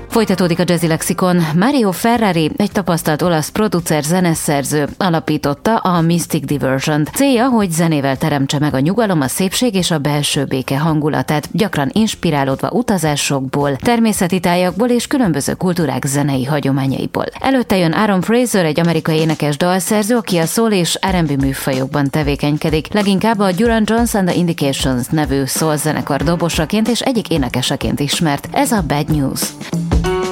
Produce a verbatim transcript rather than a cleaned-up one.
Folytatódik a Jazzy Lexikon. Mario Ferrari, egy tapasztalt olasz producer, zeneszerző alapította a Mystic Diversion-t. Célja, hogy zenével teremtse meg a nyugalom, a szépség és a belső béke hangulatát, gyakran inspirálódva utazásokból, természeti tájakból és különböző kultúrák zenei hagyományaiból. Előtte jön Aaron Fraser, egy amerikai énekes dalszerző, aki a soul és er end bé műfajokban tevékenykedik. Leginkább a Duran Jones and the Indications nevű soul zenekar dobosaként és egyik énekeseként ismert. Ez a Bad News.